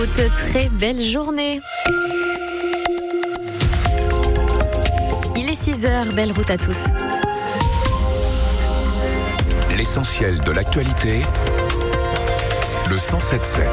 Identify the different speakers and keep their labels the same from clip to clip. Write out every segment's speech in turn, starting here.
Speaker 1: Très belle journée. Il est 6h, belle route à tous.
Speaker 2: L'essentiel de l'actualité, le 107.7.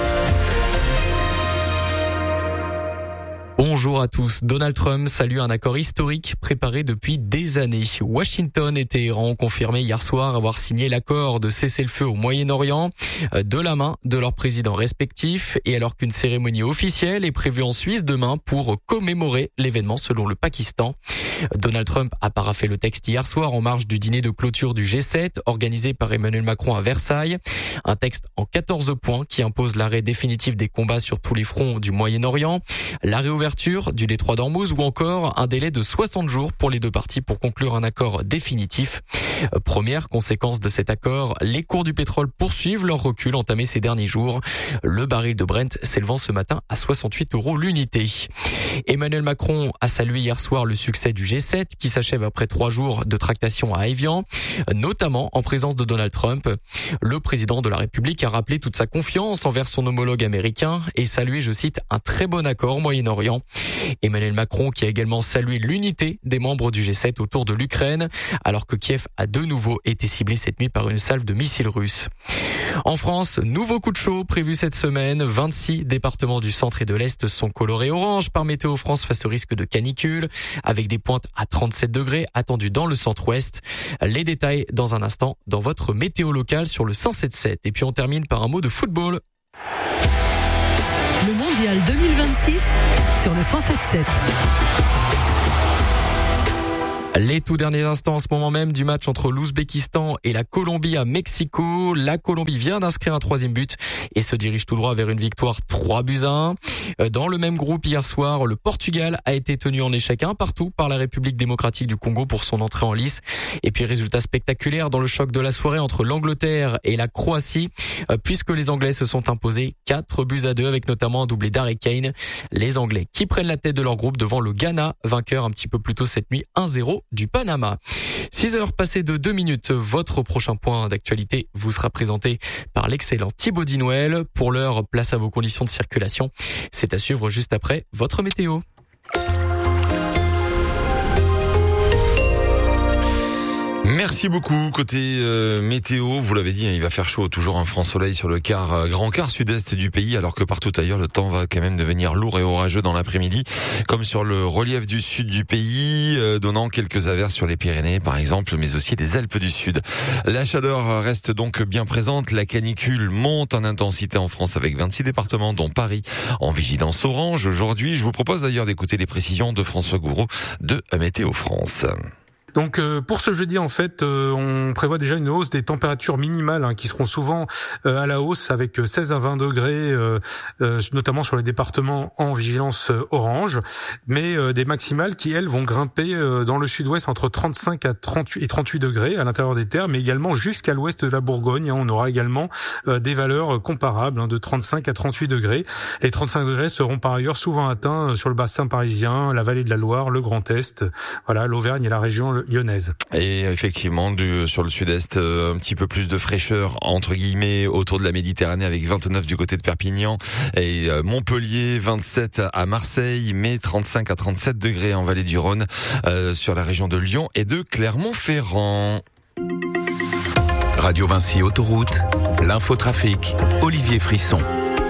Speaker 3: Bonjour à tous. Donald Trump salue un accord historique préparé depuis des années. Washington et Téhéran ont confirmé hier soir avoir signé l'accord de cessez-le-feu au Moyen-Orient de la main de leurs présidents respectifs, et alors qu'une cérémonie officielle est prévue en Suisse demain pour commémorer l'événement selon le Pakistan. Donald Trump a paraphé le texte hier soir en marge du dîner de clôture du G7 organisé par Emmanuel Macron à Versailles. Un texte en 14 points qui impose l'arrêt définitif des combats sur tous les fronts du Moyen-Orient, la réouverture du détroit d'Ormuz ou encore un délai de 60 jours pour les deux parties pour conclure un accord définitif. Première conséquence de cet accord, les cours du pétrole poursuivent leur recul entamé ces derniers jours. Le baril de Brent s'élevant ce matin à 68 € l'unité. Emmanuel Macron a salué hier soir le succès du G7 qui s'achève après 3 jours de tractation à Évian, notamment en présence de Donald Trump. Le président de la République a rappelé toute sa confiance envers son homologue américain et salué, je cite, un très bon accord au Moyen-Orient. Emmanuel Macron qui a également salué l'unité des membres du G7 autour de l'Ukraine, alors que Kiev a de nouveau été ciblé cette nuit par une salve de missiles russes. En France, nouveau coup de chaud prévu cette semaine. 26 départements du centre et de l'Est sont colorés orange par Météo France face au risque de canicule, avec des pointes à 37 degrés attendues dans le centre-ouest. Les détails dans un instant dans votre météo locale sur le 107.7. Et puis on termine par un mot de football.
Speaker 4: Le Mondial 2026 sur le 107.7.
Speaker 3: Les tout derniers instants en ce moment même du match entre l'Ouzbékistan et la Colombie à Mexico. La Colombie vient d'inscrire un 3e but et se dirige tout droit vers une victoire 3-1. Dans le même groupe hier soir, le Portugal a été tenu en échec 1-1 par la République démocratique du Congo pour son entrée en lice. Et puis résultat spectaculaire dans le choc de la soirée entre l'Angleterre et la Croatie, puisque les Anglais se sont imposés 4-2 avec notamment un doublé d'Harry Kane. Les Anglais qui prennent la tête de leur groupe devant le Ghana, vainqueur un petit peu plus tôt cette nuit 1-0 du Panama. 6h passées de 2 minutes. Votre prochain point d'actualité vous sera présenté par l'excellent Thibaut Dinouel. Pour l'heure, place à vos conditions de circulation. C'est à suivre juste après votre météo.
Speaker 5: Merci beaucoup. Côté météo, vous l'avez dit, il va faire chaud, toujours un franc soleil sur le grand quart sud-est du pays, alors que partout ailleurs, le temps va quand même devenir lourd et orageux dans l'après-midi, comme sur le relief du sud du pays, donnant quelques averses sur les Pyrénées, par exemple, mais aussi les Alpes du Sud. La chaleur reste donc bien présente. La canicule monte en intensité en France avec 26 départements, dont Paris, en vigilance orange. Aujourd'hui, je vous propose d'ailleurs d'écouter les précisions de François Gouraud de Météo France.
Speaker 6: Donc pour ce jeudi, en fait, on prévoit déjà une hausse des températures minimales qui seront souvent à la hausse avec 16 à 20 degrés, notamment sur les départements en vigilance orange, mais des maximales qui, elles, vont grimper dans le sud-ouest entre 35 à 38 et 38 degrés à l'intérieur des terres, mais également jusqu'à l'ouest de la Bourgogne. On aura également des valeurs comparables de 35 à 38 degrés. Les 35 degrés seront par ailleurs souvent atteints sur le bassin parisien, la vallée de la Loire, le Grand Est, voilà, l'Auvergne et la région lyonnaise.
Speaker 5: Et effectivement, sur le sud-est, un petit peu plus de fraîcheur, entre guillemets, autour de la Méditerranée, avec 29 du côté de Perpignan et Montpellier, 27 à Marseille, mais 35 à 37 degrés en vallée du Rhône, sur la région de Lyon et de Clermont-Ferrand.
Speaker 2: Radio Vinci Autoroute, l'infotrafic, Olivier Frisson.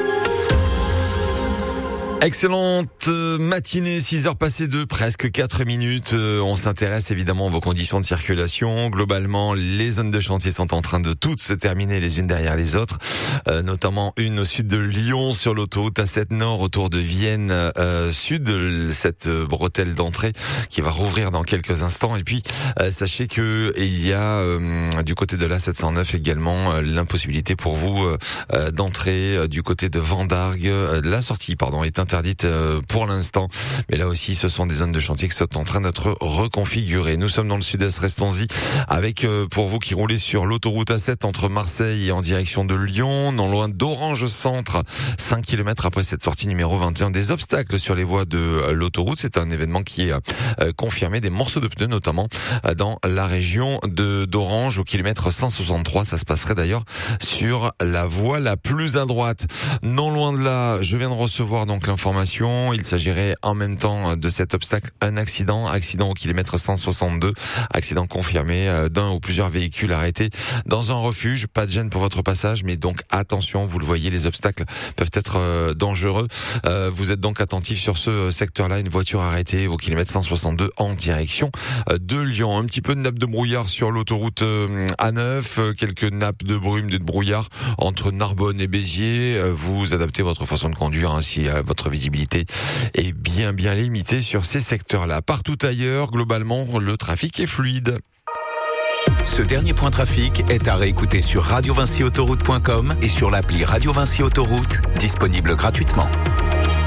Speaker 5: Excellente matinée, 6h passées de presque 4 minutes. On s'intéresse évidemment à vos conditions de circulation. Globalement, les zones de chantier sont en train de toutes se terminer les unes derrière les autres, notamment une au sud de Lyon sur l'autoroute A7 Nord autour de Vienne Sud, cette bretelle d'entrée qui va rouvrir dans quelques instants. Et puis sachez que il y a du côté de l'A709 également l'impossibilité pour vous d'entrer du côté de Vendargues. La sortie est interdites pour l'instant. Mais là aussi, ce sont des zones de chantier qui sont en train d'être reconfigurées. Nous sommes dans le sud-est, restons-y, avec pour vous qui roulez sur l'autoroute A7 entre Marseille et en direction de Lyon, non loin d'Orange Centre, 5 km après cette sortie numéro 21, des obstacles sur les voies de l'autoroute. C'est un événement qui est confirmé, des morceaux de pneus notamment dans la région d'Orange au kilomètre 163. Ça se passerait d'ailleurs sur la voie la plus à droite. Non loin de là, je viens de recevoir donc l'information. Il s'agirait en même temps de cet obstacle, un accident au kilomètre 162. Accident confirmé d'un ou plusieurs véhicules arrêtés dans un refuge. Pas de gêne pour votre passage, mais donc attention, vous le voyez, les obstacles peuvent être dangereux. Vous êtes donc attentif sur ce secteur-là. Une voiture arrêtée au kilomètre 162 en direction de Lyon. Un petit peu de nappe de brouillard sur l'autoroute A9, quelques nappes de brume, de brouillard entre Narbonne et Béziers. Vous adaptez votre façon de conduire si votre visibilité est bien limitée sur ces secteurs-là. Partout ailleurs, globalement, le trafic est fluide.
Speaker 2: Ce dernier point trafic est à réécouter sur radiovincyautoroute.com et sur l'appli Radio Vinci Autoroute, disponible gratuitement.